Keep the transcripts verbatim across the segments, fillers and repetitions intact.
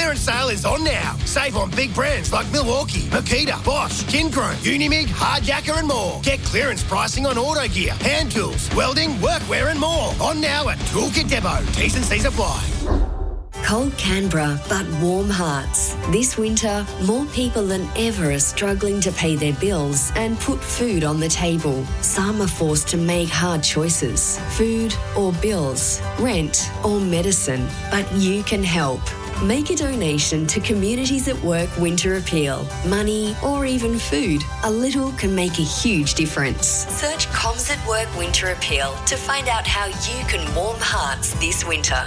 clearance sale is on now. Save on big brands like Milwaukee, Makita, Bosch, Kincrone, Unimig, Hardjacker and more. Get clearance pricing on auto gear, hand tools, welding, workwear and more. On now at Toolkit Depot. T's and C's apply. Cold Canberra, but warm hearts. This winter, more people than ever are struggling to pay their bills and put food on the table. Some are forced to make hard choices. Food or bills, rent or medicine. But you can help. Make a donation to Communities at Work Winter Appeal. Money or even food. A little can make a huge difference. Search Coms at Work Winter Appeal to find out how you can warm hearts this winter.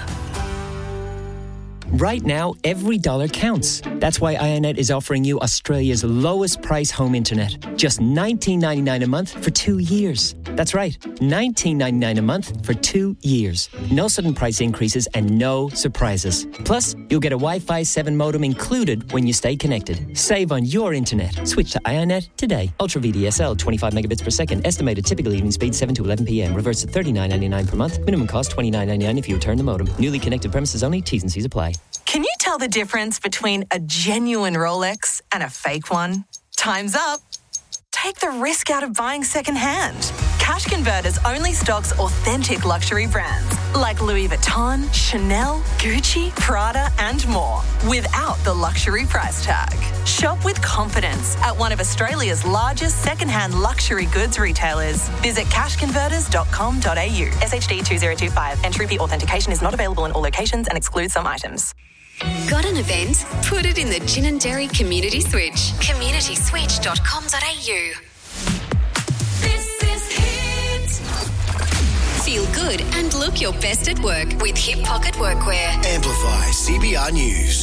Right now, every dollar counts. That's why Ionet is offering you Australia's lowest price home internet. Just nineteen dollars ninety-nine a month for two years. That's right, nineteen dollars ninety-nine a month for two years. No sudden price increases and no surprises. Plus, you'll get a Wi-Fi seven modem included when you stay connected. Save on your internet. Switch to Ionet today. Ultra V D S L, twenty-five megabits per second. Estimated typical evening speed seven to eleven p.m. Reverse to thirty-nine dollars ninety-nine per month. Minimum cost twenty-nine dollars ninety-nine if you return the modem. Newly connected premises only. T's and C's apply. Can you tell the difference between a genuine Rolex and a fake one? Time's up. Take the risk out of buying secondhand. Cash Converters only stocks authentic luxury brands like Louis Vuitton, Chanel, Gucci, Prada and more without the luxury price tag. Shop with confidence at one of Australia's largest secondhand luxury goods retailers. Visit cash converters dot com dot a u. S H D two zero two five. Entry fee authentication is not available in all locations and excludes some items. Got an event? Put it in the Ginninderry Community Switch. community switch dot com dot a u. This is Hit. Feel good and look your best at work with Hip Pocket Workwear. Amplify C B R News.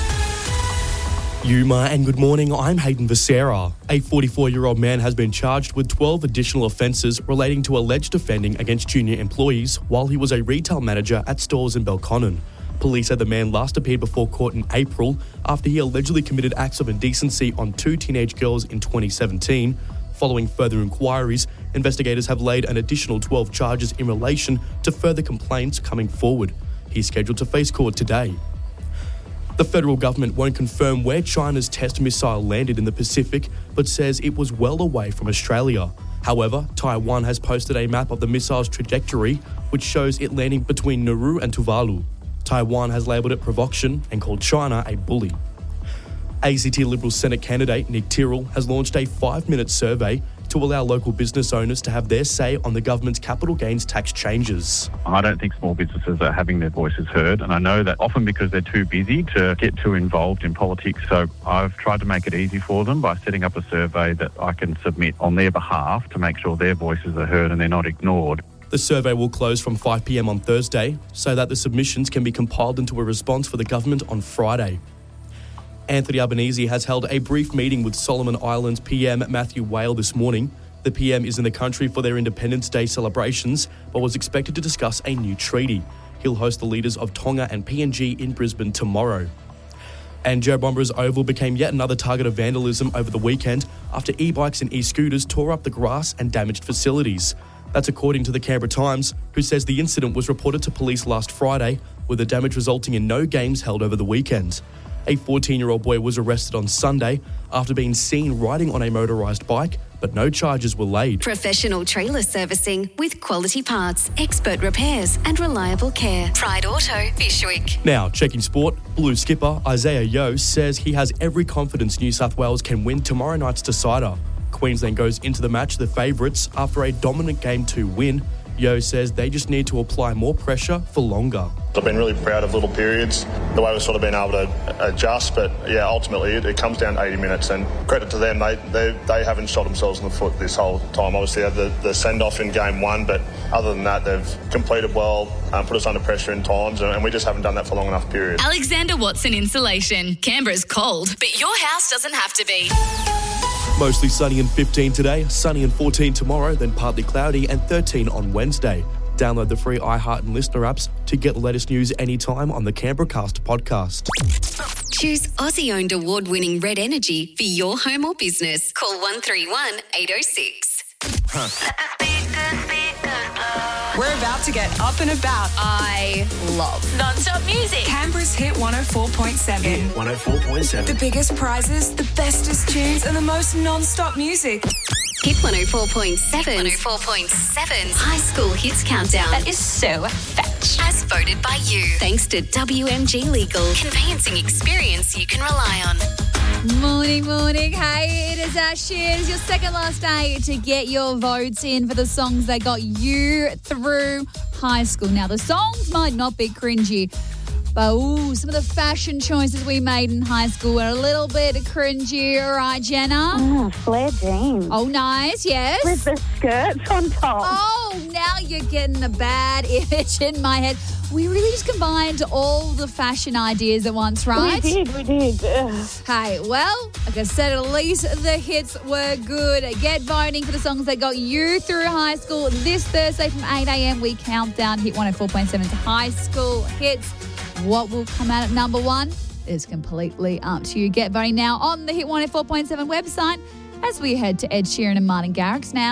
Yuma and good morning, I'm Hayden Becerra. A forty-four-year-old man has been charged with twelve additional offences relating to alleged offending against junior employees while he was a retail manager at stores in Belconnen. Police said the man last appeared before court in April after he allegedly committed acts of indecency on two teenage girls in twenty seventeen. Following further inquiries, investigators have laid an additional twelve charges in relation to further complaints coming forward. He's scheduled to face court today. The federal government won't confirm where China's test missile landed in the Pacific, but says it was well away from Australia. However, Taiwan has posted a map of the missile's trajectory, which shows it landing between Nauru and Tuvalu. Taiwan has labelled it provocation and called China a bully. A C T Liberal Senate candidate Nick Tyrrell has launched a five-minute survey to allow local business owners to have their say on the government's capital gains tax changes. I don't think small businesses are having their voices heard, and I know that often because they're too busy to get too involved in politics. So I've tried to make it easy for them by setting up a survey that I can submit on their behalf to make sure their voices are heard and they're not ignored. The survey will close from five p.m. on Thursday so that the submissions can be compiled into a response for the government on Friday. Anthony Albanese has held a brief meeting with Solomon Islands P M Matthew Whale this morning. The P M is in the country for their Independence Day celebrations, but was expected to discuss a new treaty. He'll host the leaders of Tonga and P N G in Brisbane tomorrow. And Joe Bomber's Oval became yet another target of vandalism over the weekend after e-bikes and e-scooters tore up the grass and damaged facilities. That's according to the Canberra Times, who says the incident was reported to police last Friday, with the damage resulting in no games held over the weekend. A fourteen-year-old boy was arrested on Sunday after being seen riding on a motorised bike, but no charges were laid. Professional trailer servicing with quality parts, expert repairs and reliable care. Pride Auto, Fishwick. Now, checking sport, Blue skipper Isaiah Yeo says he has every confidence New South Wales can win tomorrow night's decider. Queensland goes into the match the favourites after a dominant Game two win. Yeo says they just need to apply more pressure for longer. I've been really proud of little periods, the way we've sort of been able to adjust, but yeah, ultimately it, it comes down to eighty minutes, and credit to them, they they, they haven't shot themselves in the foot this whole time. Obviously they had the, the send-off in game one, but other than that, they've completed well, um, put us under pressure in times, and, and we just haven't done that for long enough period. Alexander Watson Insulation. Canberra's cold, but your house doesn't have to be. Mostly sunny and fifteen today, sunny and fourteen tomorrow, then partly cloudy and thirteen on Wednesday. Download the free iHeart and Listener apps to get the latest news anytime on the Canberra Cast podcast. Choose Aussie-owned award-winning Red Energy for your home or business. Call one three one, eight oh six. We're about to get up and about. I love non-stop music. Canberra's Hit one oh four point seven. one oh four point seven. The biggest prizes, the bestest tunes, and the most non-stop music. Hit one oh four point seven. one oh four point seven. High School Hits Countdown. That is so fetch. As voted by you. Thanks to W M G Legal. Conveyancing experience you can rely on. Morning, morning. Hey, it is Ash. It is your second last day to get your votes in for the songs that got you through high school. Now, the songs might not be cringy, but ooh, some of the fashion choices we made in high school were a little bit cringy. All right, Jenna? Oh, flare jeans. Oh, nice, yes. With the skirts on top. Oh, now you're getting a bad image in my head. We really just combined all the fashion ideas at once, right? We did, we did. Ugh. Hey, well, like I said, at least the hits were good. Get voting for the songs that got you through high school. This Thursday from eight a.m, we count down Hit one oh four point seven's high school hits. What will come out at number one is completely up to you. Get voting now on the Hit one oh four point seven website as we head to Ed Sheeran and Martin Garrix now.